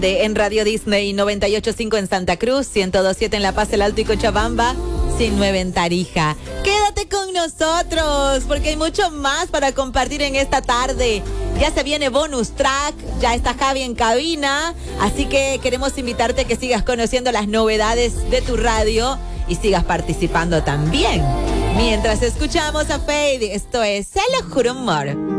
grande en Radio Disney 98.5 en Santa Cruz, 102.7 en La Paz, El Alto y Cochabamba, 109 en Tarija. Quédate con nosotros porque hay mucho más para compartir en esta tarde. Ya se viene bonus track, ya está Javi en cabina, así que queremos invitarte a que sigas conociendo las novedades de tu radio y sigas participando también. Mientras escuchamos a Fade, esto es Se lo juro amor.